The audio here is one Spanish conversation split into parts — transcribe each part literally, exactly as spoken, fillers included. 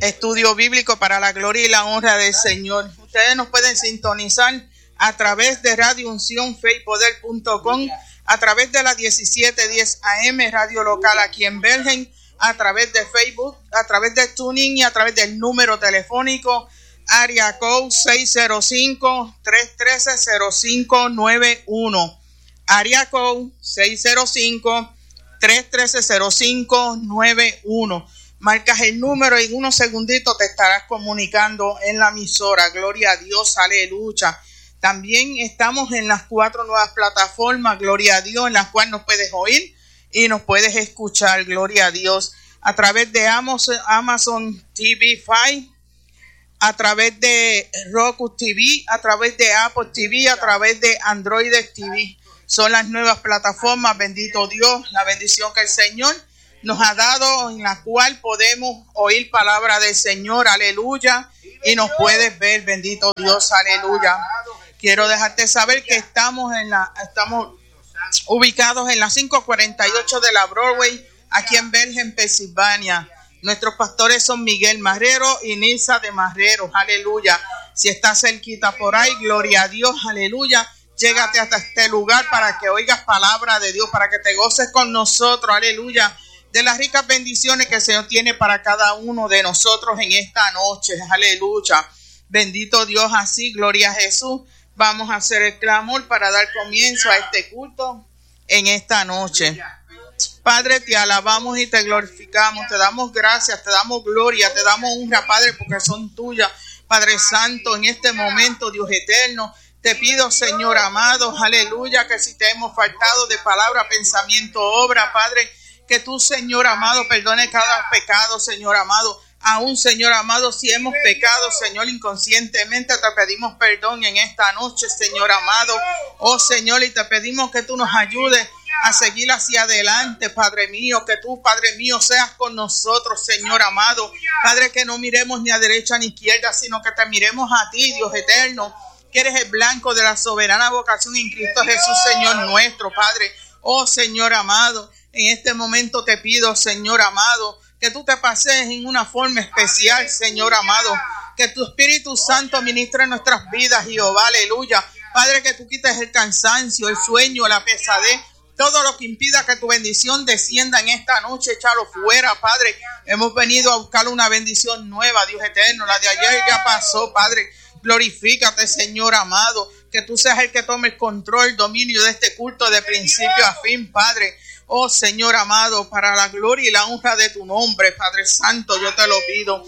Estudio bíblico para la gloria y la honra del Señor. Ustedes nos pueden sintonizar a través de Radio Unción Fe y Poder punto com, a través de la diecisiete diez A M, radio local aquí en Bergen, a través de Facebook, a través de TuneIn y a través del número telefónico área code seis cero cinco, tres uno tres, cero cinco nueve uno. Área code seis cero cinco, tres uno tres, cero cinco nueve uno. Marcas el número y en unos segunditos te estarás comunicando en la emisora. Gloria a Dios, aleluya. También estamos en las cuatro nuevas plataformas, gloria a Dios, en las cuales nos puedes oír y nos puedes escuchar, gloria a Dios, a través de Amazon, Amazon T V cinco, a través de Roku T V, a través de Apple T V, a través de Android T V. Son las nuevas plataformas, bendito Dios, la bendición que el Señor nos ha dado, en la cual podemos oír palabra del Señor, aleluya, y nos puedes ver, bendito Dios, aleluya. Quiero dejarte saber que estamos en la, estamos ubicados en la quinientos cuarenta y ocho de la Broadway, aquí en Bergen, Pensilvania. Nuestros pastores son Miguel Marrero y Nilsa de Marrero, aleluya. Si estás cerquita por ahí, gloria a Dios, aleluya. Llégate hasta este lugar para que oigas palabra de Dios, para que te goces con nosotros, aleluya, de las ricas bendiciones que el Señor tiene para cada uno de nosotros en esta noche, aleluya. Bendito Dios, así, gloria a Jesús. Vamos a hacer el clamor para dar comienzo a este culto en esta noche. Padre, te alabamos y te glorificamos, te damos gracias, te damos gloria, te damos honra, Padre, porque son tuyas. Padre Santo, en este momento, Dios eterno, te pido, Señor amado, aleluya, que si te hemos faltado de palabra, pensamiento, obra, Padre, que tú, Señor amado, perdone cada pecado, Señor amado. Aún, Señor amado, si hemos pecado, Señor, inconscientemente, te pedimos perdón en esta noche, Señor amado. Oh, Señor, y te pedimos que tú nos ayudes a seguir hacia adelante, Padre mío, que tú, Padre mío, seas con nosotros, Señor amado. Padre, que no miremos ni a derecha ni a izquierda, sino que te miremos a ti, Dios eterno, que eres el blanco de la soberana vocación en Cristo Jesús, Señor nuestro, Padre. Oh, Señor amado, en este momento te pido, Señor amado, que tú te pasees en una forma especial, Señor amado, que tu Espíritu Santo ministre en nuestras vidas, Jehová, aleluya. Padre, que tú quites el cansancio, el sueño, la pesadez, todo lo que impida que tu bendición descienda en esta noche, échalo fuera, Padre. Hemos venido a buscar una bendición nueva, Dios eterno, la de ayer ya pasó, Padre. Glorifícate, Señor amado, que tú seas el que tome el control, el dominio de este culto de principio a fin, Padre. Oh, Señor amado, para la gloria y la honra de tu nombre, Padre Santo, yo te lo pido.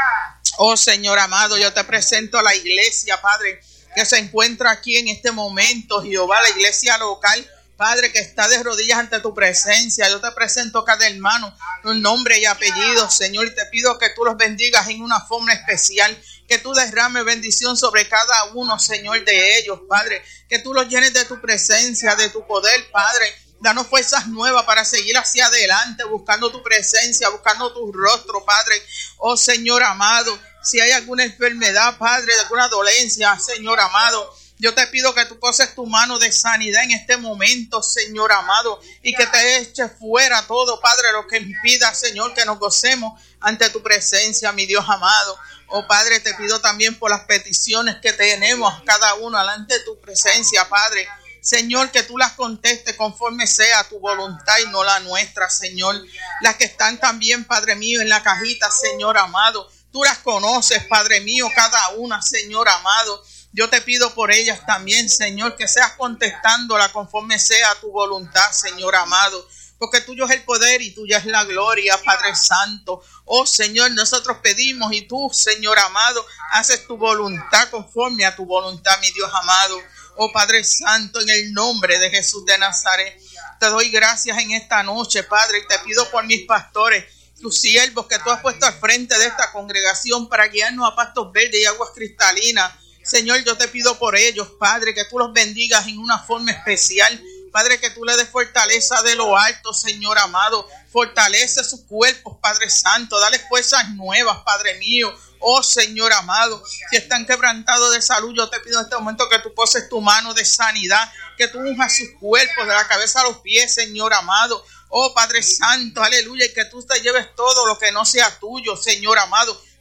Oh, Señor amado, yo te presento a la iglesia, Padre, que se encuentra aquí en este momento, Jehová, la iglesia local, Padre, que está de rodillas ante tu presencia. Yo te presento a cada hermano, un nombre y apellido, Señor, y te pido que tú los bendigas en una forma especial, que tú derrames bendición sobre cada uno, Señor, de ellos, Padre, que tú los llenes de tu presencia, de tu poder, Padre. Danos fuerzas nuevas para seguir hacia adelante, buscando tu presencia, buscando tu rostro, Padre. Oh, Señor amado, si hay alguna enfermedad, Padre, alguna dolencia, Señor amado, yo te pido que tú poses tu mano de sanidad en este momento, Señor amado, y que te eches fuera todo, Padre, lo que impida, Señor, que nos gocemos ante tu presencia, mi Dios amado. Oh, Padre, te pido también por las peticiones que tenemos cada uno delante de tu presencia, Padre. Señor, que tú las contestes conforme sea tu voluntad y no la nuestra, Señor. Las que están también, Padre mío, en la cajita, Señor amado. Tú las conoces, Padre mío, cada una, Señor amado. Yo te pido por ellas también, Señor, que seas contestándola conforme sea tu voluntad, Señor amado. Porque tuyo es el poder y tuya es la gloria, Padre Santo. Oh, Señor, nosotros pedimos y tú, Señor amado, haces tu voluntad conforme a tu voluntad, mi Dios amado. Oh, Padre Santo, en el nombre de Jesús de Nazaret, te doy gracias en esta noche, Padre, y te pido por mis pastores, tus siervos que tú has puesto al frente de esta congregación para guiarnos a pastos verdes y aguas cristalinas. Señor, yo te pido por ellos, Padre, que tú los bendigas en una forma especial. Padre, que tú le des fortaleza de lo alto, Señor amado. Fortalece sus cuerpos, Padre Santo. Dale fuerzas nuevas, Padre mío. Oh, Señor amado, si están quebrantados de salud, yo te pido en este momento que tú poses tu mano de sanidad, que tú unjas sus cuerpos de la cabeza a los pies, Señor amado. Oh, Padre Santo, aleluya, y que tú te lleves todo lo que no sea tuyo, Señor amado.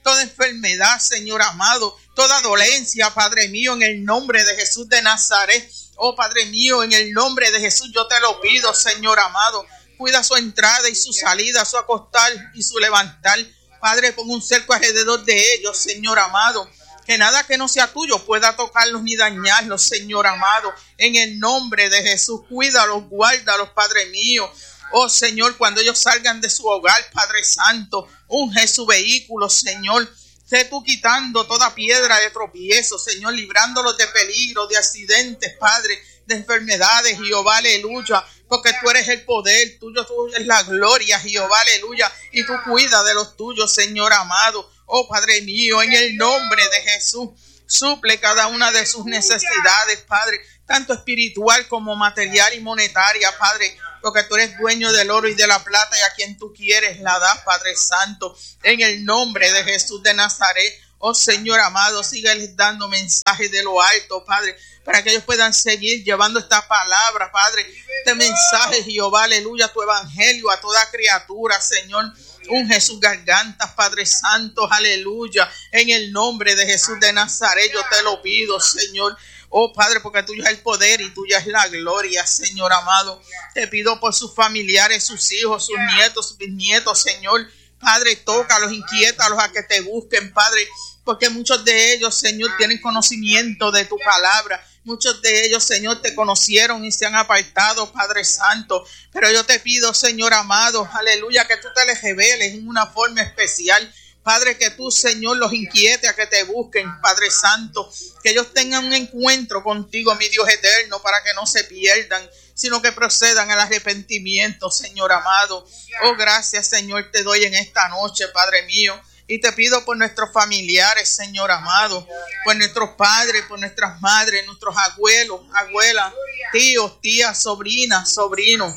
toda enfermedad, Señor amado, toda dolencia, Padre mío, en el nombre de Jesús de Nazaret. Oh, Padre mío, en el nombre de Jesús yo te lo pido, Señor amado. Cuida su entrada y su salida, su acostar y su levantar. Padre, pon un cerco alrededor de ellos, Señor amado. Que nada que no sea tuyo pueda tocarlos ni dañarlos, Señor amado. En el nombre de Jesús, cuídalos, guárdalos, Padre mío. Oh, Señor, cuando ellos salgan de su hogar, Padre Santo, unge su vehículo, Señor. Sé tú quitando toda piedra de tropiezo, Señor, librándolos de peligro, de accidentes, Padre, de enfermedades, Jehová, aleluya, porque tú eres el poder, tuyo tú eres la gloria, Jehová, aleluya, y tú cuidas de los tuyos, Señor amado. Oh, Padre mío, en el nombre de Jesús, suple cada una de sus necesidades, Padre, tanto espiritual como material y monetaria, Padre, porque tú eres dueño del oro y de la plata y a quien tú quieres la das, Padre Santo, en el nombre de Jesús de Nazaret. Oh, Señor amado, sígueles dando mensajes de lo alto, Padre, para que ellos puedan seguir llevando esta palabra, Padre, este mensaje, Jehová, aleluya, tu evangelio a toda criatura, Señor. Unge sus gargantas, Padre Santo, aleluya, en el nombre de Jesús de Nazaret, yo te lo pido, Señor. Oh, Padre, porque tuyo es el poder y tuya es la gloria, Señor amado. Te pido por sus familiares, sus hijos, sus nietos, sus bisnietos, Señor. Padre, tócalos, inquiétalos a que te busquen, Padre, porque muchos de ellos, Señor, tienen conocimiento de tu palabra. Muchos de ellos, Señor, te conocieron y se han apartado, Padre Santo. Pero yo te pido, Señor amado, aleluya, que tú te les reveles en una forma especial. Padre, que tú, Señor, los inquiete a que te busquen, Padre Santo. Que ellos tengan un encuentro contigo, mi Dios eterno, para que no se pierdan, sino que procedan al arrepentimiento, Señor amado. Oh, gracias, Señor, te doy en esta noche, Padre mío. Y te pido por nuestros familiares, Señor amado, por nuestros padres, por nuestras madres, nuestros abuelos, abuelas, tíos, tías, sobrinas, sobrinos,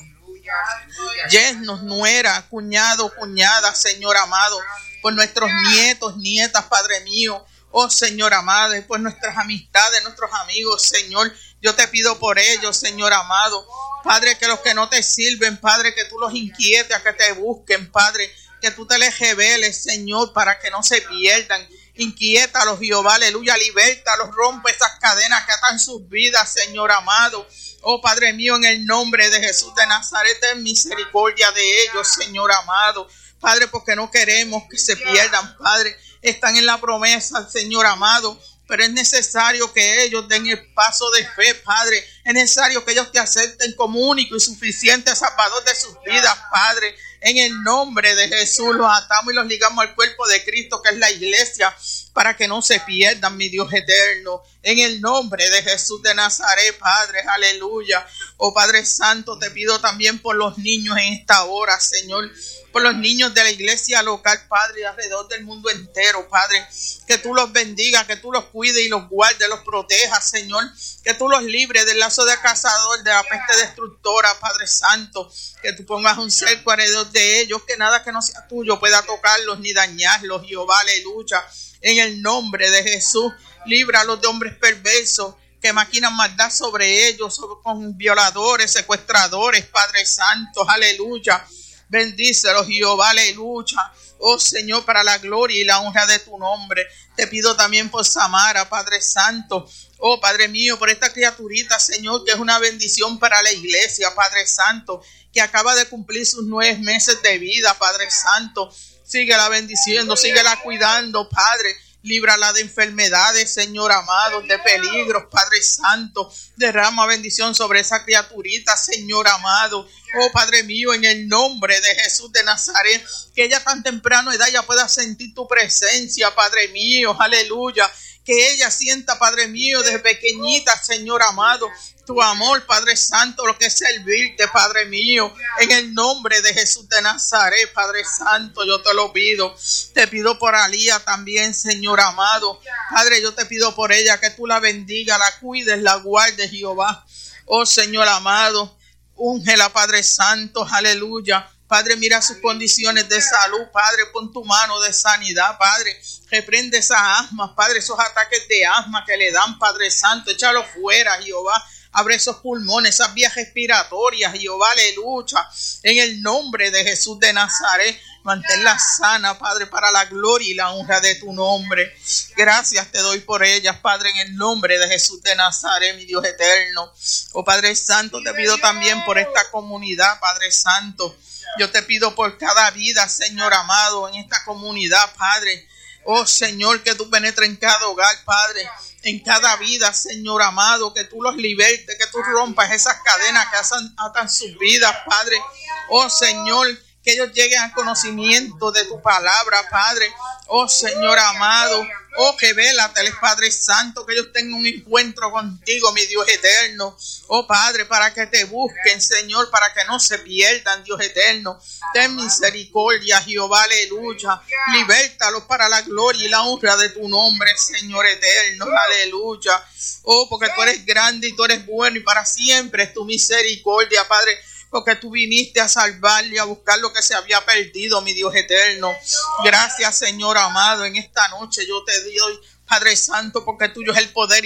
yernos, nuera, cuñado, cuñada, Señor amado, por nuestros nietos, nietas, Padre mío. Oh, Señor amado, por nuestras amistades, nuestros amigos, Señor, yo te pido por ellos, Señor amado. Padre, que los que no te sirven, Padre, que tú los inquietes a que te busquen, Padre, que tú te les reveles, Señor, para que no se pierdan. Inquiétalos, Jehová, aleluya, libértalos, rompe esas cadenas que atan sus vidas, Señor amado. Oh, Padre mío, en el nombre de Jesús de Nazaret, ten misericordia de ellos, Señor amado. Padre, porque no queremos que se pierdan, Padre. Están en la promesa, Señor amado, pero es necesario que ellos den el paso de fe, Padre. Es necesario que ellos te acepten como único y suficiente Salvador de sus vidas, Padre. En el nombre de Jesús los atamos y los ligamos al cuerpo de Cristo, que es la iglesia, para que no se pierdan, mi Dios eterno. En el nombre de Jesús de Nazaret, Padre, aleluya. Oh, Padre Santo, te pido también por los niños en esta hora, Señor. Por los niños de la iglesia local, Padre, y alrededor del mundo entero, Padre. Que tú los bendigas, que tú los cuides y los guardes, los protejas, Señor. Que tú los libres del lazo de cazador, de la peste destructora, Padre Santo. Que tú pongas un cerco alrededor de ellos, que nada que no sea tuyo pueda tocarlos ni dañarlos, Jehová, aleluya. En el nombre de Jesús, líbralos de hombres perversos que maquinan maldad sobre ellos, sobre, con violadores, secuestradores, Padre Santo, aleluya. Bendícelos, Jehová, aleluya. Oh, Señor, para la gloria y la honra de tu nombre. Te pido también por Samara, Padre Santo. Oh, Padre mío, por esta criaturita, Señor, que es una bendición para la iglesia, Padre Santo, que acaba de cumplir sus nueve meses de vida, Padre Santo. Síguela bendiciendo, síguela cuidando, Padre. Líbrala de enfermedades, Señor amado, de peligros, Padre Santo. Derrama bendición sobre esa criaturita, Señor amado. Oh, Padre mío, en el nombre de Jesús de Nazaret, que ella tan temprano edad ya pueda sentir tu presencia, Padre mío, aleluya. Que ella sienta, Padre mío, desde pequeñita, Señor amado, tu amor, Padre Santo, lo que es servirte, Padre mío, en el nombre de Jesús de Nazaret, Padre Santo, yo te lo pido. Te pido por Alía también, Señor amado. Padre, yo te pido por ella, que tú la bendiga, la cuides, la guardes, Jehová. Oh, Señor amado, úngela, Padre Santo, aleluya. Padre, mira sus condiciones de salud, Padre, pon tu mano de sanidad, Padre. Reprende esas asmas, Padre, esos ataques de asma que le dan, Padre Santo, échalo fuera, Jehová. Abre esos pulmones, esas vías respiratorias, Jehová, aleluya. En el nombre de Jesús de Nazaret, Manténla sana, Padre, para la gloria y la honra de tu nombre. Gracias te doy por ellas, Padre, en el nombre de Jesús de Nazaret, mi Dios eterno. Oh Padre Santo, te pido también por esta comunidad, Padre Santo. Yo te pido por cada vida, Señor amado, en esta comunidad, Padre. Oh Señor, que tú penetres en cada hogar, Padre, en cada vida, Señor amado, que tú los libertes, que tú rompas esas cadenas que atan, atan sus vidas, Padre. Oh Señor, que ellos lleguen al conocimiento de tu palabra, Padre. Oh Señor amado, oh que vélateles, Padre Santo, que ellos tengan un encuentro contigo, mi Dios eterno. Oh Padre, para que te busquen, Señor, para que no se pierdan, Dios eterno. Ten misericordia, Jehová, aleluya. Libértalos para la gloria y la honra de tu nombre, Señor eterno, aleluya. Oh, porque tú eres grande y tú eres bueno y para siempre es tu misericordia, Padre. Porque tú viniste a salvar y a buscar lo que se había perdido, mi Dios eterno. Gracias, Señor amado. En esta noche yo te doy, Padre Santo, porque tuyo es el poder